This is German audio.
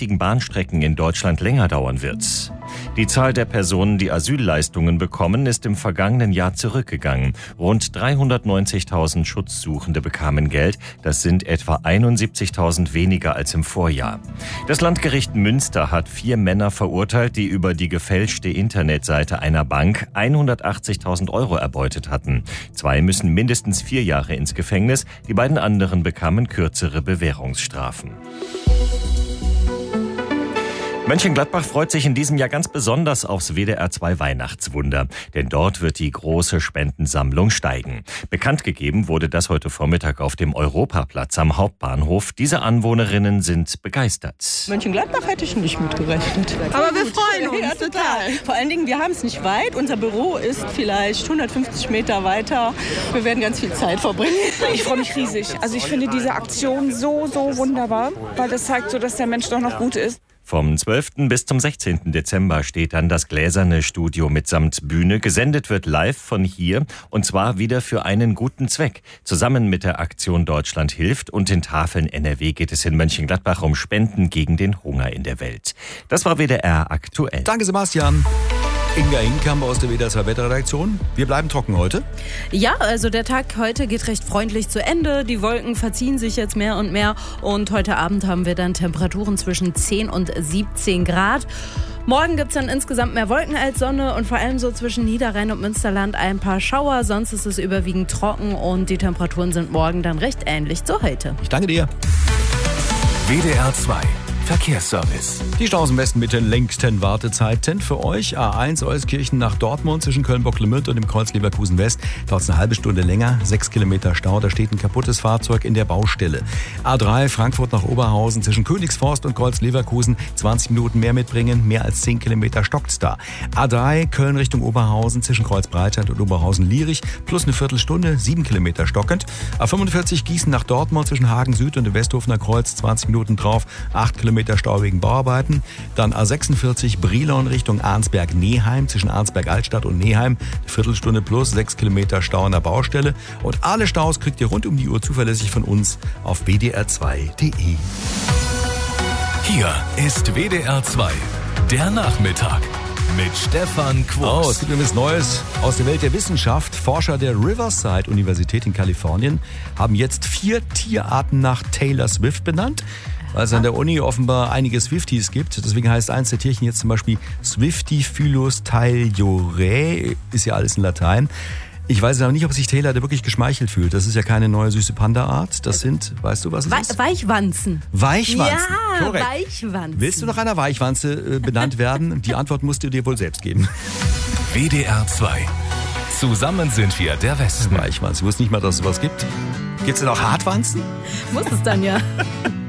wichtigen Bahnstrecken in Deutschland länger dauern wird. Die Zahl der Personen, die Asylleistungen bekommen, ist im vergangenen Jahr zurückgegangen. Rund 390.000 Schutzsuchende bekamen Geld. Das sind etwa 71.000 weniger als im Vorjahr. Das Landgericht Münster hat 4 Männer verurteilt, die über die gefälschte Internetseite einer Bank 180.000 € erbeutet hatten. 2 müssen mindestens 4 Jahre ins Gefängnis. Die beiden anderen bekamen kürzere Bewährungsstrafen. Mönchengladbach freut sich in diesem Jahr ganz besonders aufs WDR 2 Weihnachtswunder, denn dort wird die große Spendensammlung steigen. Bekannt gegeben wurde das heute Vormittag auf dem Europaplatz am Hauptbahnhof. Diese Anwohnerinnen sind begeistert. Mönchengladbach hätte ich nicht mitgerechnet. Aber wir freuen uns, ja, total. Vor allen Dingen, wir haben es nicht weit. Unser Büro ist vielleicht 150 Meter weiter. Wir werden ganz viel Zeit verbringen. Ich freue mich riesig. Also ich finde diese Aktion so wunderbar, weil das zeigt so, dass der Mensch doch noch gut ist. Vom 12. bis zum 16. Dezember steht dann das Gläserne Studio mitsamt Bühne. Gesendet wird live von hier und zwar wieder für einen guten Zweck. Zusammen mit der Aktion Deutschland hilft und den Tafeln NRW geht es in Mönchengladbach um Spenden gegen den Hunger in der Welt. Das war WDR aktuell. Danke, Sebastian. Inga Inkamp aus der WDR 2 Wetterredaktion. Wir bleiben trocken heute. Ja, also der Tag heute geht recht freundlich zu Ende. Die Wolken verziehen sich jetzt mehr und mehr. Und heute Abend haben wir dann Temperaturen zwischen 10 und 17 Grad. Morgen gibt es dann insgesamt mehr Wolken als Sonne und vor allem so zwischen Niederrhein und Münsterland ein paar Schauer. Sonst ist es überwiegend trocken und die Temperaturen sind morgen dann recht ähnlich zu heute. Ich danke dir. WDR 2 Verkehrsservice. Die Staus im Westen mit den längsten Wartezeiten für euch. A1 Euskirchen nach Dortmund zwischen Köln-Bocklemünd und dem Kreuz Leverkusen West. Dauert es eine halbe Stunde länger, 6 Kilometer Stau. Da steht ein kaputtes Fahrzeug in der Baustelle. A3 Frankfurt nach Oberhausen zwischen Königsforst und Kreuz Leverkusen. 20 Minuten mehr mitbringen, mehr als 10 Kilometer stockt's da. A3 Köln Richtung Oberhausen zwischen Kreuz Breitscheid und Oberhausen-Lierich plus eine Viertelstunde, 7 Kilometer stockend. A45 Gießen nach Dortmund zwischen Hagen Süd und dem Westhofener Kreuz. 20 Minuten drauf, 8 Kilometer Stau wegen Bauarbeiten. Dann A46 Brilon Richtung Arnsberg-Neheim zwischen Arnsberg-Altstadt und Neheim. Eine Viertelstunde plus 6 Kilometer Stau an der Baustelle. Und alle Staus kriegt ihr rund um die Uhr zuverlässig von uns auf wdr2.de. Hier ist WDR 2, der Nachmittag mit Stefan Quos. Oh, es gibt übrigens Neues aus der Welt der Wissenschaft. Forscher der Riverside-Universität in Kalifornien haben jetzt 4 Tierarten nach Taylor Swift benannt, weil es an der Uni offenbar einige Swifties gibt. Deswegen heißt eins der Tierchen jetzt zum Beispiel Swiftifilus tailiorae, ist ja alles in Latein. Ich weiß aber nicht, ob sich Taylor da wirklich geschmeichelt fühlt. Das ist ja keine neue süße Panda-Art. Das sind, weißt du, was es ist? Weichwanzen. Weichwanzen, ja, korrekt. Weichwanzen. Willst du nach einer Weichwanze benannt werden? Die Antwort musst du dir wohl selbst geben. WDR 2. Zusammen sind wir der Westen. Weichwanze. Ich wusste nicht mal, dass es sowas gibt. Gibt es denn auch Hartwanzen? Muss es dann ja.